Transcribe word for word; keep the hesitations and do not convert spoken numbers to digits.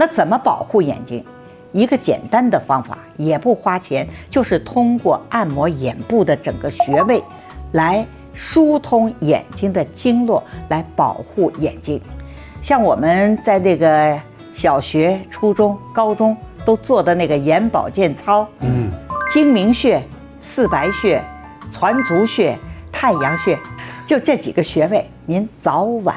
那怎么保护眼睛？一个简单的方法，也不花钱，就是通过按摩眼部的整个穴位，来疏通眼睛的经络，来保护眼睛。像我们在那个小学、初中、高中都做的那个眼保健操，嗯，睛明穴、四白穴、攒竹穴、太阳穴，就这几个穴位，您早晚